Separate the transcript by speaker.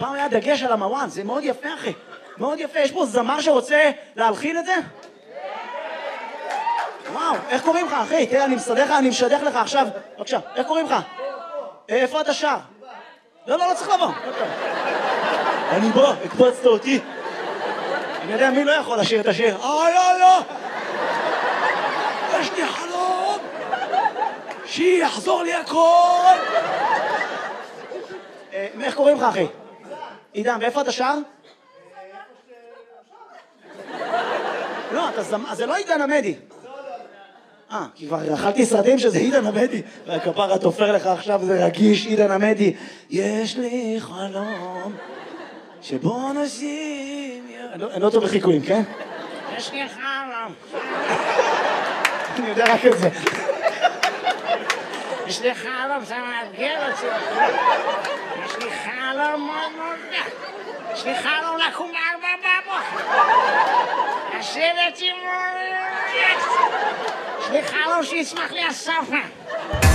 Speaker 1: הפעם היה דגש על המוואן, זה מאוד יפה אחי, מאוד יפה. יש פה זמר שרוצה להלחין את זה? וואו, איך קוראים לך אחי? תראה, אני מסדר לך, אני משדך לך עכשיו. בבקשה, איך קוראים לך? איפה אתה שר? לא צריך לבוא. אני בא, הקפצת אותי. אני יודע מי לא יכול לשיר את השיר. לא! יש לי חלום! שיחזור לי הכל! איך קוראים לך אחי? עידן, ואיפה אתה שר? לא, זה לא עידן עמדי. כי כבר אכלתי סרטים שזה עידן עמדי. והכפרה תופר לך עכשיו, זה רגיש, עידן עמדי. יש לי חלום שבו נשים... אני לא טוב בחיקויים, כן? יש לי חלום. אני יודע רק את זה. יש לי חלום, זה מאתגר אותי. יש לי חלום מאוד מודע. יש לי חלום לקום ב4 בבוקר. לשבת עם... יש לי חלום שיצמח לי הסופה.